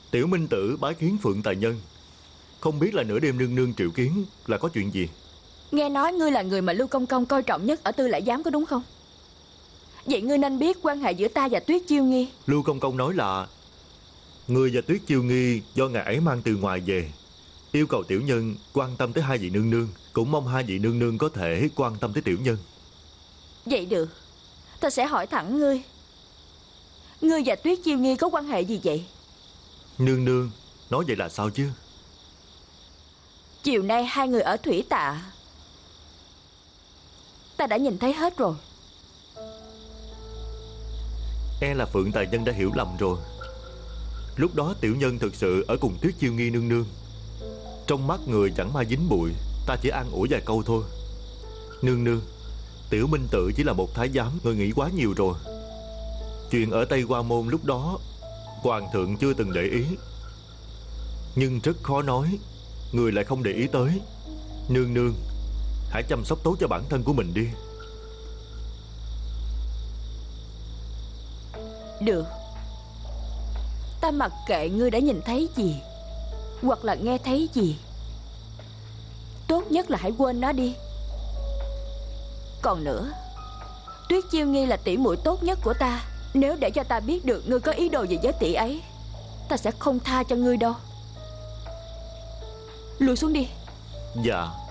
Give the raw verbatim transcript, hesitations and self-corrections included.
Tiểu Minh Tử bái kiến Phượng Tài Nhân. Không biết là nửa đêm nương nương triệu kiến là có chuyện gì? Nghe nói ngươi là người mà Lưu Công Công coi trọng nhất ở Tư Lễ Giám, có đúng không? Vậy ngươi nên biết quan hệ giữa ta và Tuyết Chiêu Nghi. Lưu Công Công nói là người và Tuyết Chiêu Nghi do ngài ấy mang từ ngoài về, yêu cầu tiểu nhân quan tâm tới hai vị nương nương, cũng mong hai vị nương nương có thể quan tâm tới tiểu nhân. Vậy được, ta sẽ hỏi thẳng ngươi. Ngươi và Tuyết Chiêu Nghi có quan hệ gì vậy? Nương nương, nói vậy là sao chứ? Chiều nay hai người ở Thủy Tạ, ta đã nhìn thấy hết rồi. E là Phượng Tài Nhân đã hiểu lầm rồi. Lúc đó tiểu nhân thực sự ở cùng Tuyết Chiêu Nghi nương nương. Trong mắt người chẳng mai dính bụi, ta chỉ an ủi vài câu thôi. Nương nương, Tiểu Minh Tự chỉ là một thái giám, người nghĩ quá nhiều rồi. Chuyện ở Tây Hoa Môn lúc đó hoàng thượng chưa từng để ý, nhưng rất khó nói, người lại không để ý tới. Nương nương, hãy chăm sóc tốt cho bản thân của mình đi. Được, ta mặc kệ ngươi đã nhìn thấy gì hoặc là nghe thấy gì. Tốt nhất là hãy quên nó đi. Còn nữa, Tuyết Chiêu Nghi là tỷ muội tốt nhất của ta. Nếu để cho ta biết được ngươi có ý đồ gì với tỷ ấy, ta sẽ không tha cho ngươi đâu. Lùi xuống đi. Dạ.